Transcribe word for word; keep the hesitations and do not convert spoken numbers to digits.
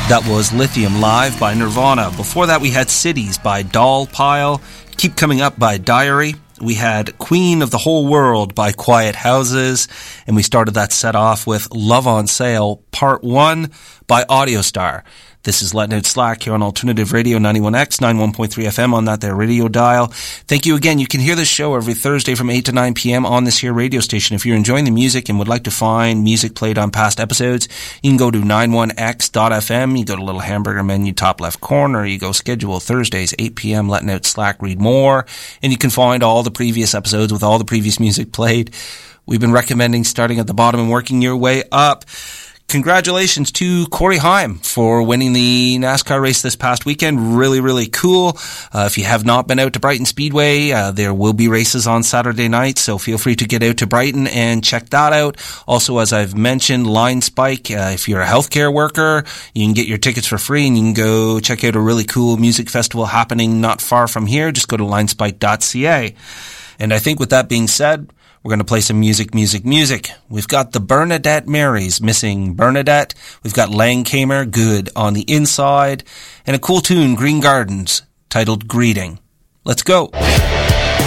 That was Lithium Live by Nirvana. Before that, we had Cities by Doll Pile, Keep Coming Up by Diary. We had Queen of the Whole World by Quiet Houses. And we started that set off with Love on Sale Part one by Audiostar. This is Letting Out Slack here on Alternative Radio ninety-one X, ninety-one point three F M on that there radio dial. Thank you again. You can hear this show every Thursday from eight to nine p.m. on this here radio station. If you're enjoying the music and would like to find music played on past episodes, you can go to ninety-one x dot f m. You go to little hamburger menu, top left corner. You go schedule Thursdays, eight p.m. Letting Out Slack, read more. And you can find all the previous episodes with all the previous music played. We've been recommending starting at the bottom and working your way up. Congratulations to Corey Heim for winning the NASCAR race this past weekend. Really, really cool. Uh, if you have not been out to Brighton Speedway, uh, there will be races on Saturday night, so feel free to get out to Brighton and check that out. Also, as I've mentioned, Line Spike, uh, if you're a healthcare worker, you can get your tickets for free and you can go check out a really cool music festival happening not far from here. Just go to line spike dot c a. And I think with that being said, we're going to play some music, music, music. We've got the Bernadette Marys, Missing Bernadette. We've got Langkamer, Good on the Inside. And a cool tune, Green Gardens, titled Greeting. Let's go.